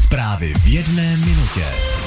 Zprávy v jedné minutě.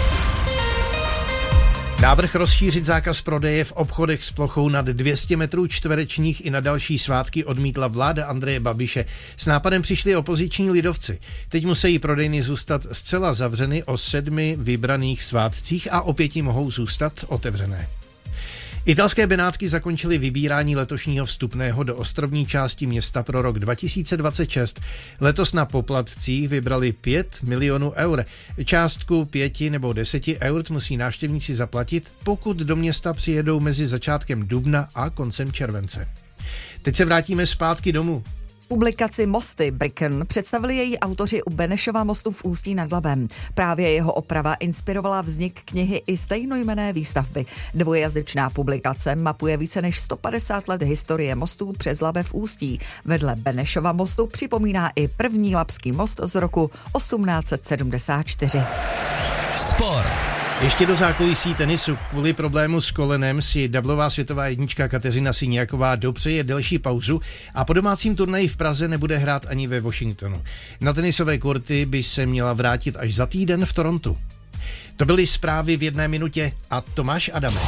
Návrh rozšířit zákaz prodeje v obchodech s plochou nad 200 metrů čtverečních i na další svátky odmítla vláda Andreje Babiše. S nápadem přišli opoziční lidovci. Teď musí prodejny zůstat zcela zavřeny o 7 vybraných svátcích a o 5 mohou zůstat otevřené. Italské Benátky zakončily vybírání letošního vstupného do ostrovní části města pro rok 2026. Letos na poplatcích vybrali 5 milionů eur. Částku 5 nebo 10 eur musí návštěvníci zaplatit, pokud do města přijedou mezi začátkem dubna a koncem července. Teď se vrátíme zpátky domů. Publikaci Mosty Bricken představili její autoři u Benešova mostu v Ústí nad Labem. Právě jeho oprava inspirovala vznik knihy i stejnojmenné výstavby. Dvojjazyčná publikace mapuje více než 150 let historie mostů přes Labe v Ústí. Vedle Benešova mostu připomíná i první labský most z roku 1874. Sport. Ještě do zákulisí tenisu. Kvůli problému s kolenem si dablová světová jednička Kateřina Siniaková dopřeje delší pauzu a po domácím turnaji v Praze nebude hrát ani ve Washingtonu. Na tenisové korty by se měla vrátit až za týden v Torontu. To byly zprávy v jedné minutě a Tomáš Adamec.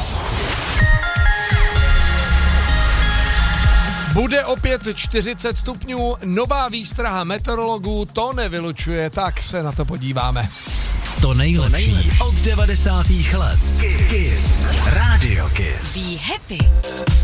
Bude opět 40 stupňů, nová výstraha meteorologů to nevylučuje, tak se na to podíváme. To nejlepší od 90. let. Kiss. Radio Kiss. Be happy.